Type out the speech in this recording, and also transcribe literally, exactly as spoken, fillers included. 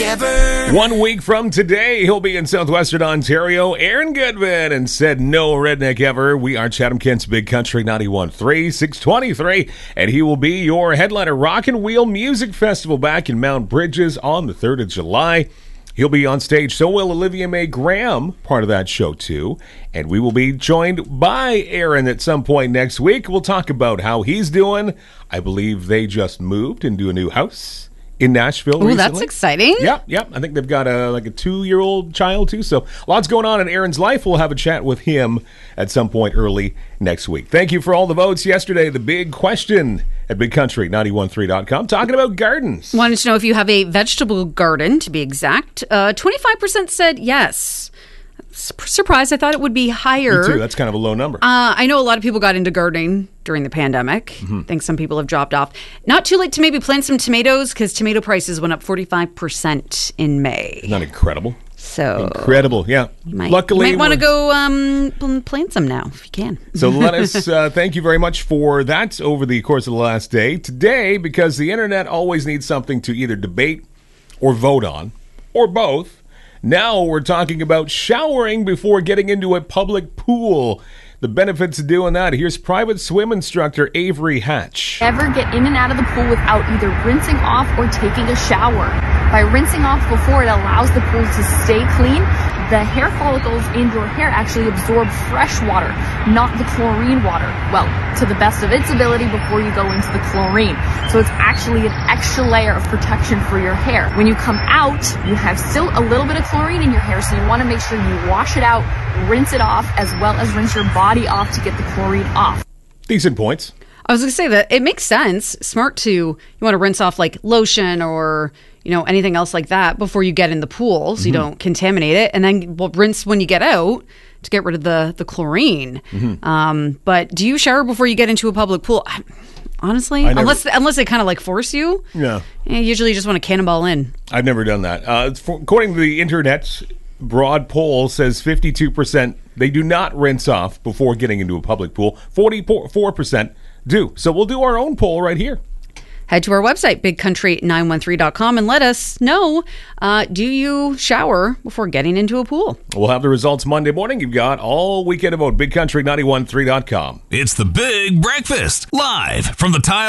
Ever. One week from today, he'll be in southwestern Ontario. Aaron Goodman and said no redneck ever. We are Chatham Kent's Big Country ninety-one point three, six twenty-three, and he will be your headliner. Rock and Wheel Music Festival back in Mount Bridges on the third of July. He'll be on stage. So will Olivia Mae Graham, part of that show too. And we will be joined by Aaron at some point next week. We'll talk about how he's doing. I believe they just moved into a new house in Nashville recently. Oh, that's exciting. Yeah, yeah. I think they've got a like a two-year-old child, too. So lots going on in Aaron's life. We'll have a chat with him at some point early next week. Thank you for all the votes yesterday. The big question at big country ninety-one point three dot com, talking about gardens. Wanted to know if you have a vegetable garden, to be exact. Uh, twenty-five percent said yes. Surprised. I thought it would be higher. Me too. That's kind of a low number. Uh, I know a lot of people got into gardening during the pandemic. Mm-hmm. I think some people have dropped off. Not too late to maybe plant some tomatoes because tomato prices went up forty-five percent in May. Isn't that incredible? So incredible, yeah. You might, Luckily, you might want to go um, plant some now if you can. So let us uh, thank you very much for that over the course of the last day. Today, because the internet always needs something to either debate or vote on, or both. Now we're talking about showering before getting into a public pool. The benefits of doing that. Here's private swim instructor Avery Hatch. Never get in and out of the pool without either rinsing off or taking a shower. By rinsing off before, it allows the pool to stay clean. The hair follicles in your hair actually absorb fresh water, not the chlorine water. Well, to the best of its ability before you go into the chlorine. So it's actually an extra layer of protection for your hair. When you come out, you have still a little bit of chlorine in your hair, so you want to make sure you wash it out, rinse it off, as well as rinse your body off to get the chlorine off. Decent points. I was going to say that it makes sense. Smart to, you want to rinse off like lotion or, you know, anything else like that before you get in the pool so mm-hmm. you don't contaminate it. And then we'll rinse when you get out to get rid of the, the chlorine. Mm-hmm. Um, but do you shower before you get into a public pool? Honestly, never, unless unless they kind of like force you. Yeah. You usually just want to cannonball in. I've never done that. Uh, for, according to the internet's broad poll says fifty-two percent they do not rinse off before getting into a public pool. forty-four percent do. So we'll do our own poll right here. Head to our website, big country nine one three dot com, and let us know, uh, do you shower before getting into a pool? We'll have the results Monday morning. You've got all weekend about big country ninety-one point three dot com. It's the Big Breakfast, live from the Tile